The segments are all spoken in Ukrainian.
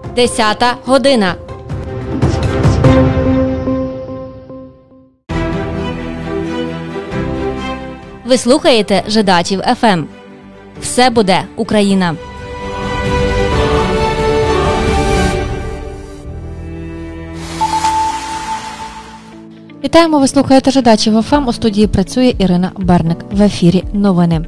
10 година. Ви слухаєте Жидачів ФМ. Все буде Україна. Вітаємо, ви слухаєте Жидачів ФМ. У студії працює Ірина Берник. В ефірі новини.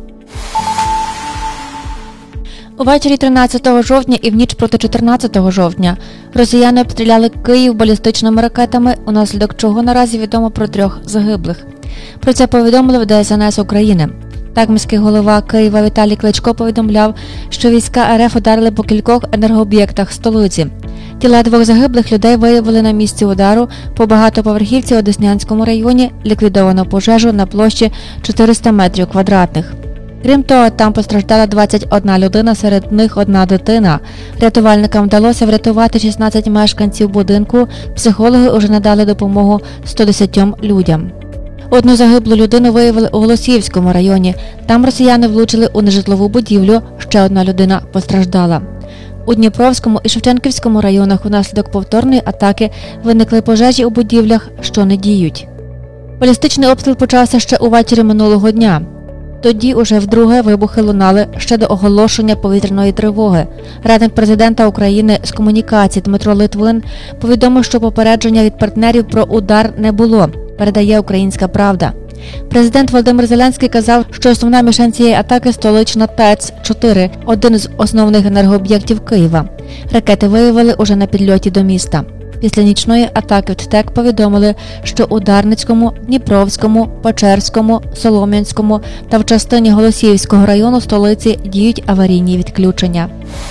Увечері 13 жовтня і в ніч проти 14 жовтня росіяни обстріляли Київ балістичними ракетами, унаслідок чого наразі відомо про 3 загиблих. Про це повідомили в ДСНС України. Так, міський голова Києва Віталій Кличко повідомляв, що війська РФ ударили по кількох енергооб'єктах столиці. Тіла 2 загиблих людей виявили на місці удару по багатоповерхівці у Деснянському районі, ліквідовано пожежу на площі 400 метрів квадратних. Крім того, там постраждала 21 людина, серед них 1 дитина. Рятувальникам вдалося врятувати 16 мешканців будинку, психологи уже надали допомогу 110 людям. 1 загиблу людину виявили у Голосіївському районі. Там росіяни влучили у нежитлову будівлю, ще 1 людина постраждала. У Дніпровському і Шевченківському районах внаслідок повторної атаки виникли пожежі у будівлях, що не діють. Балістичний обстріл почався ще увечері минулого дня. Тоді уже вдруге вибухи лунали ще до оголошення повітряної тривоги. Радник президента України з комунікації Дмитро Литвин повідомив, що попередження від партнерів про удар не було, передає «Українська правда». Президент Володимир Зеленський казав, що основна мішень цієї атаки – столична ТЕЦ-4, один з основних енергооб'єктів Києва. Ракети виявили уже на підльоті до міста. Після нічної атаки в ТТЕК повідомили, що у Дарницькому, Дніпровському, Печерському, Солом'янському та в частині Голосіївського району столиці діють аварійні відключення.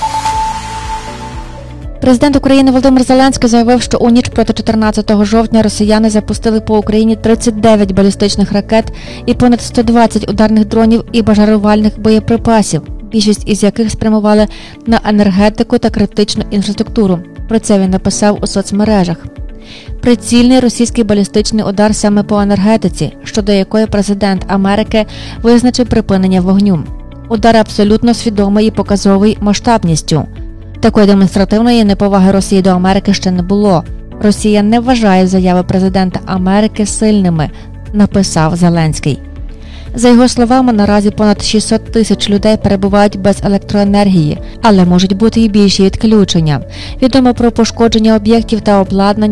Президент України Володимир Зеленський заявив, що у ніч проти 14 жовтня росіяни запустили по Україні 39 балістичних ракет і понад 120 ударних дронів і бажарувальних боєприпасів, більшість із яких спрямували на енергетику та критичну інфраструктуру. Про це він написав у соцмережах. Прицільний російський балістичний удар саме по енергетиці, щодо якої президент Америки визначив припинення вогню. Удар абсолютно свідомий і показовий масштабністю. Такої демонстративної неповаги Росії до Америки ще не було. Росія не вважає заяви президента Америки сильними, написав Зеленський. За його словами, наразі понад 600 тисяч людей перебувають без електроенергії, але можуть бути і більші відключення. Відомо про пошкодження об'єктів та обладнання